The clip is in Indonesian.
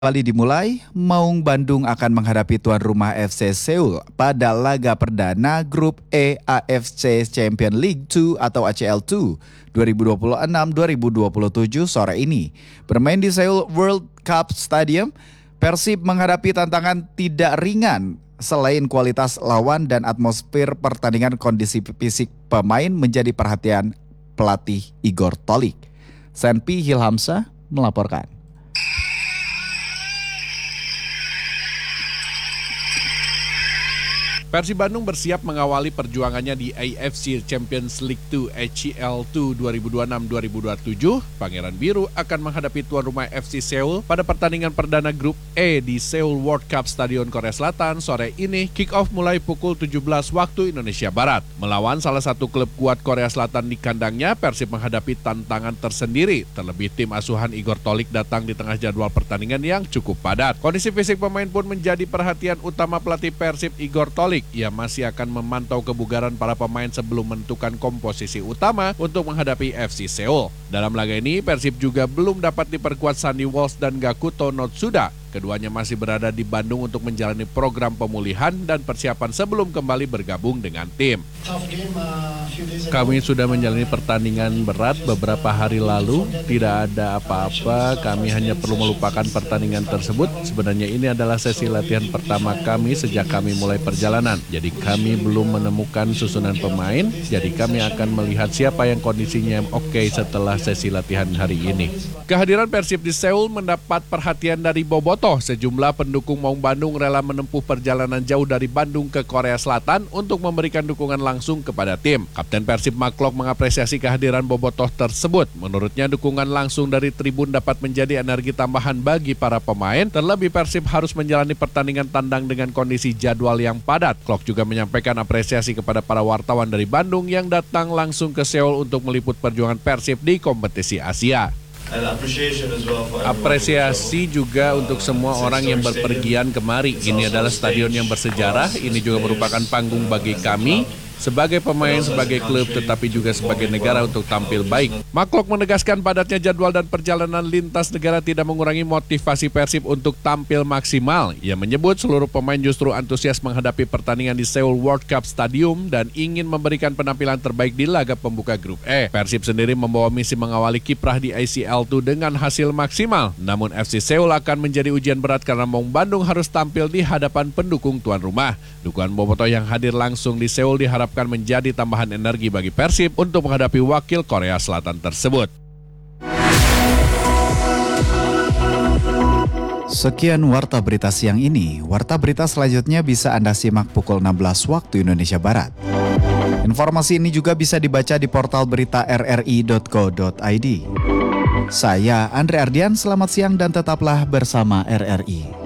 Kembali dimulai, Maung Bandung akan menghadapi tuan rumah FC Seoul pada laga perdana Grup E AFC Champions League 2 atau ACL2 2026-2027 sore ini. Bermain di Seoul World Cup Stadium, Persib menghadapi tantangan tidak ringan. Selain kualitas lawan dan atmosfer pertandingan, kondisi fisik pemain menjadi perhatian pelatih Igor Tolik. Senpi Hilhamsah melaporkan. Persib Bandung bersiap mengawali perjuangannya di AFC Champions League 2 ACL2 2026-2027. Pangeran Biru akan menghadapi tuan rumah FC Seoul pada pertandingan perdana Grup E di Seoul World Cup Stadion Korea Selatan sore ini. Kick-off mulai pukul 17 waktu Indonesia Barat. Melawan salah satu klub kuat Korea Selatan di kandangnya, Persib menghadapi tantangan tersendiri. Terlebih tim asuhan Igor Tolik datang di tengah jadwal pertandingan yang cukup padat. Kondisi fisik pemain pun menjadi perhatian utama pelatih Persib Igor Tolik. Ia masih akan memantau kebugaran para pemain sebelum menentukan komposisi utama untuk menghadapi FC Seoul. Dalam laga ini, Persib juga belum dapat diperkuat Sandy Walsh dan Gakuto Notsuda. Keduanya masih berada di Bandung untuk menjalani program pemulihan dan persiapan sebelum kembali bergabung dengan tim. Kami sudah menjalani pertandingan berat beberapa hari lalu, tidak ada apa-apa, kami hanya perlu melupakan pertandingan tersebut. Sebenarnya ini adalah sesi latihan pertama kami sejak kami mulai perjalanan. Jadi kami belum menemukan susunan pemain, jadi kami akan melihat siapa yang kondisinya oke setelah sesi latihan hari ini. Kehadiran Persib di Seoul mendapat perhatian dari Bobotoh. Sejumlah pendukung Maung Bandung rela menempuh perjalanan jauh dari Bandung ke Korea Selatan untuk memberikan dukungan langsung kepada tim. Kapten Persib Maklok mengapresiasi kehadiran Bobotoh tersebut. Menurutnya dukungan langsung dari tribun dapat menjadi energi tambahan bagi para pemain. Terlebih Persib harus menjalani pertandingan tandang dengan kondisi jadwal yang padat. Klok juga menyampaikan apresiasi kepada para wartawan dari Bandung yang datang langsung ke Seoul untuk meliput perjuangan Persib di kompetisi Asia. Apresiasi juga untuk semua orang yang berpergian kemari. Ini adalah stadion yang bersejarah, ini juga merupakan panggung bagi kami sebagai pemain, sebagai klub, tetapi juga sebagai negara untuk tampil baik. Maklok menegaskan padatnya jadwal dan perjalanan lintas negara tidak mengurangi motivasi Persib untuk tampil maksimal. Ia menyebut seluruh pemain justru antusias menghadapi pertandingan di Seoul World Cup Stadium dan ingin memberikan penampilan terbaik di laga pembuka Grup E. Persib sendiri membawa misi mengawali kiprah di ACL2 dengan hasil maksimal. Namun FC Seoul akan menjadi ujian berat karena Maung Bandung harus tampil di hadapan pendukung tuan rumah. Dukungan Bobotoh yang hadir langsung di Seoul diharapkan menjadi tambahan energi bagi Persib untuk menghadapi wakil Korea Selatan tersebut. Sekian Warta Berita siang ini. Warta Berita selanjutnya bisa Anda simak pukul 16 waktu Indonesia Barat. Informasi ini juga bisa dibaca di portal berita rri.co.id. Saya Andre Ardian, selamat siang dan tetaplah bersama RRI.